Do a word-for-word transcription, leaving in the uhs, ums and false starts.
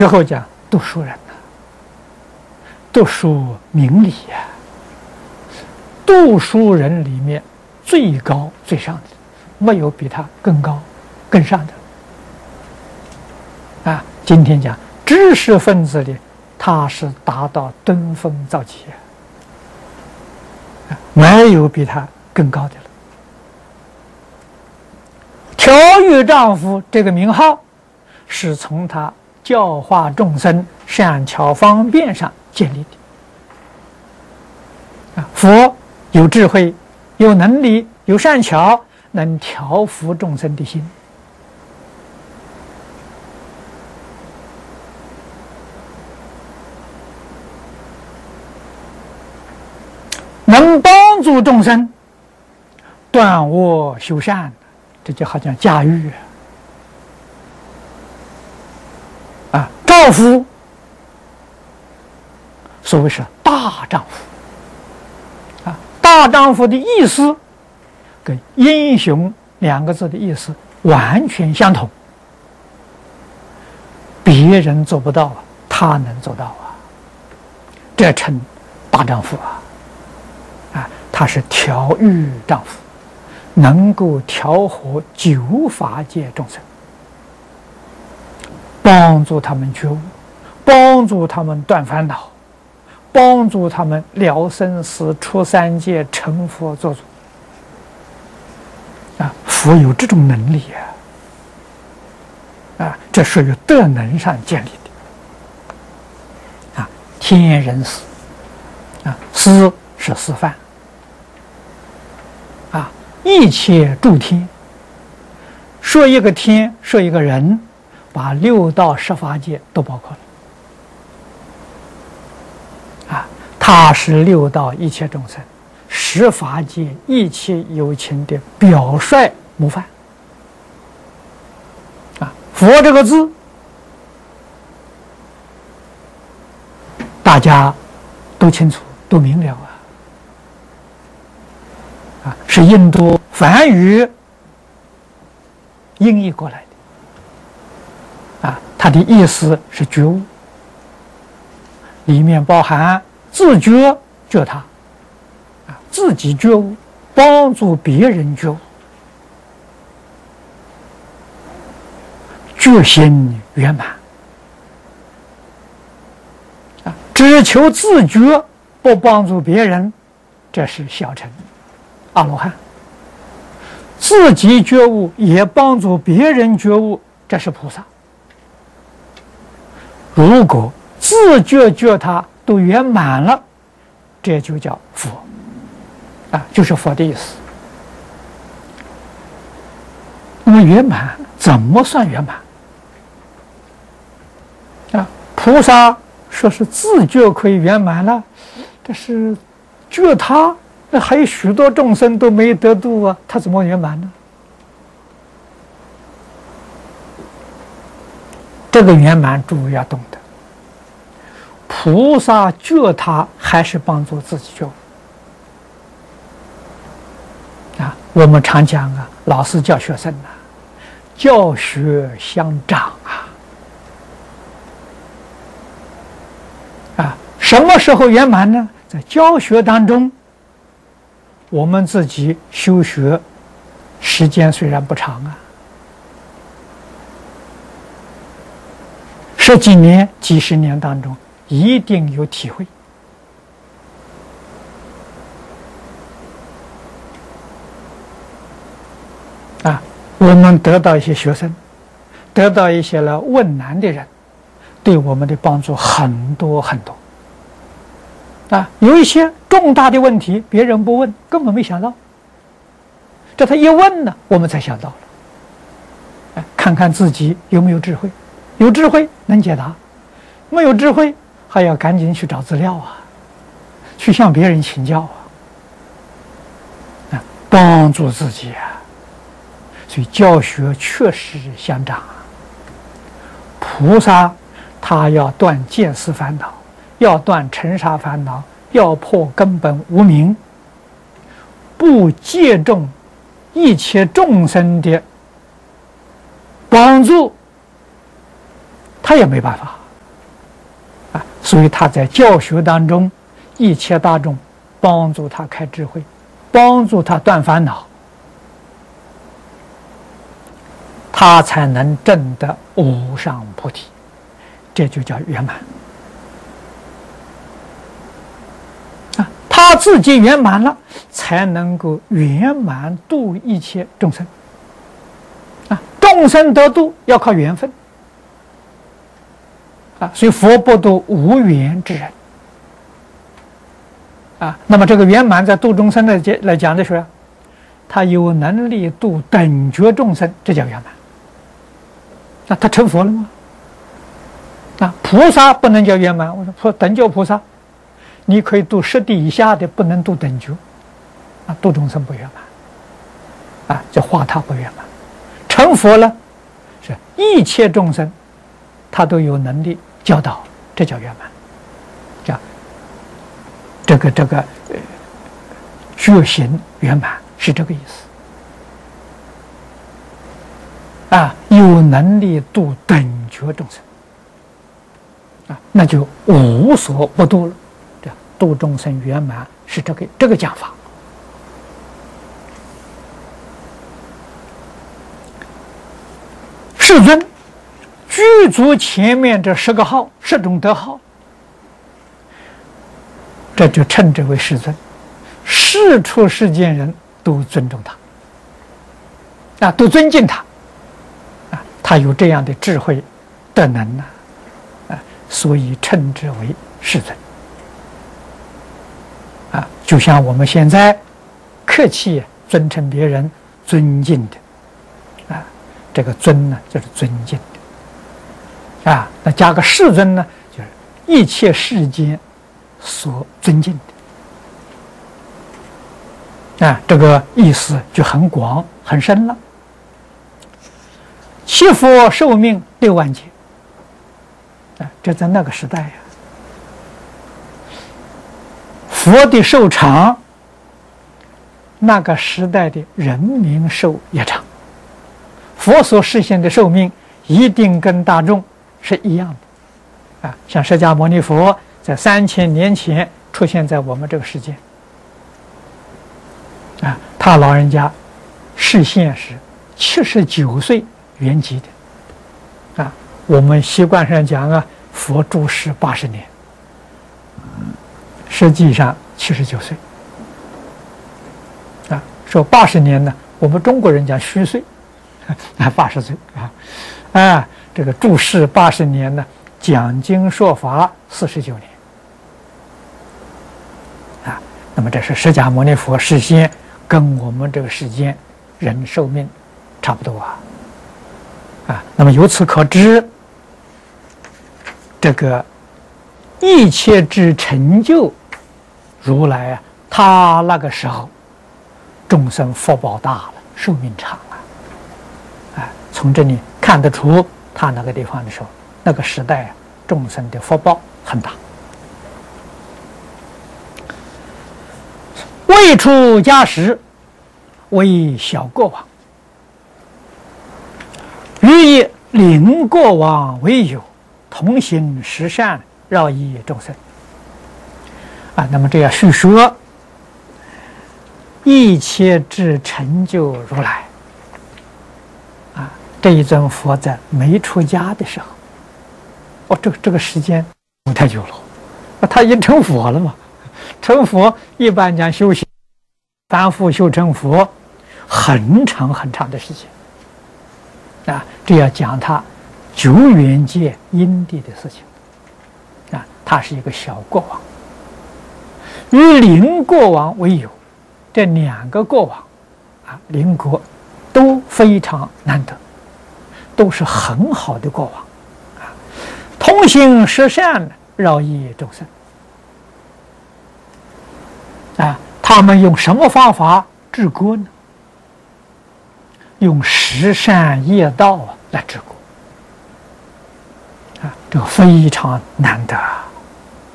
之后讲读书人呐，读书明理呀、啊，读书人里面最高最上的，没有比他更高更上的啊。今天讲知识分子里，他是达到登峰造极啊，没有比他更高的了。调御丈夫这个名号，是从他教化众生、善巧方便上建立的。啊，佛有智慧、有能力、有善巧，能调伏众生的心。能帮助众生断恶修善，这就好像驾驭啊！丈夫，所谓是大丈夫啊，大丈夫的意思跟英雄两个字的意思完全相同。别人做不到啊，他能做到啊，这称大丈夫啊！啊，他是调御丈夫，能够调和九法界众生，帮助他们觉悟，帮助他们断烦恼，帮助他们了生死、出三界、成佛作主。啊，佛有这种能力啊！啊，这属于德能上建立的。啊，天人师，啊，师是师范。啊，一切诸天，说一个天，说一个人，把六道十法界都包括了。啊，他是六道一切众生、十法界一切有情的表率模范。啊，佛这个字，大家都清楚，都明了啊。啊，是印度梵语音译过来的。啊，它的意思是觉悟，里面包含自觉觉他，啊，自己觉悟，帮助别人觉悟，觉心圆满。啊，只求自觉，不帮助别人，这是小乘。阿罗汉，自己觉悟也帮助别人觉悟，这是菩萨。如果自觉觉他都圆满了，这就叫佛啊，就是佛的意思。那么圆满怎么算圆满啊？菩萨说是自觉可以圆满了，但是觉他。那还有许多众生都没得度啊，他怎么圆满呢？这个圆满诸位要懂得，菩萨觉他还是帮助自己觉悟啊。我们常讲啊，老师教学生啊，教学相长啊。啊，什么时候圆满呢？在教学当中。我们自己修学时间虽然不长啊，十几年、几十年当中，一定有体会。啊，我们得到一些学生，得到一些来问难的人，对我们的帮助很多很多。啊，有一些重大的问题，别人不问，根本没想到。这他一问呢，我们才想到了。哎，看看自己有没有智慧，有智慧能解答，没有智慧还要赶紧去找资料啊，去向别人请教啊，啊，帮助自己啊。所以教学确实相长啊。菩萨他要断见思烦恼。要断尘沙烦恼，要破根本无明，不借重一切众生的帮助，他也没办法。 所以他在教学当中，一切大众帮助他开智慧，帮助他断烦恼，他才能证得无上菩提，这就叫圆满啊！他自己圆满了，才能够圆满度一切众生啊！众生得度要靠缘分啊，所以佛不度无缘之人啊。那么这个圆满在度众生的来讲的时候，他有能力度等觉众生，这叫圆满。那他成佛了吗？啊，菩萨不能叫圆满。我说说等觉菩萨，你可以度十地以下的，不能度等觉，啊，度众生不圆满，啊，叫化他不圆满。成佛了，是一切众生，他都有能力教导，这叫圆满。叫这个这个呃觉行圆满是这个意思。啊，有能力度等觉众生，啊，那就无所不度了。这度众生圆满是这个这个讲法。世尊具足前面这十个号，十种德号，这就称之为世尊。世出世间人都尊重他，啊，都尊敬他。他有这样的智慧德能呢，啊，所以称之为世尊。啊，就像我们现在客气尊称别人尊敬的，啊，这个尊呢就是尊敬的，啊，那加个世尊呢，就是一切世间所尊敬的，啊，这个意思就很广很深了。七佛寿命六万劫，啊，这在那个时代呀，佛的寿长，那个时代的人民寿也长。佛所实现的寿命一定跟大众是一样的，啊，像释迦牟尼佛在三千年前出现在我们这个世界，啊，他老人家示现时七十九岁。圆寂的，啊，我们习惯上讲啊，佛住世八十年，实际上七十九岁，啊，说八十年呢，我们中国人讲虚岁，啊，八十岁啊，啊，这个住世八十年呢，讲经说法四十九年，啊，那么这是释迦牟尼佛示现，跟我们这个世间人寿命差不多啊。啊，那么由此可知，这个一切之成就，如来啊，他那个时候，众生福报大了，寿命长了，啊，从这里看得出他那个地方的时候，那个时代啊，众生的福报很大。未出家时，为小国王。欲以临国王为友，同行十善，饶益众生。啊，那么这样叙说一切之成就如来。啊，这一尊佛在没出家的时候，哦，这个这个时间不太久了，啊，他已经成佛了嘛。成佛一般讲修行，凡夫修成佛，很长很长的时间。啊，这要讲他久远界因地的事情。啊，他是一个小国王，与邻国王为友，这两个国王，啊，邻国都非常难得，都是很好的国王，啊，同行十善，饶益众生。啊，他们用什么方法治国呢？用十善业道啊来治国，啊，这个非常难得。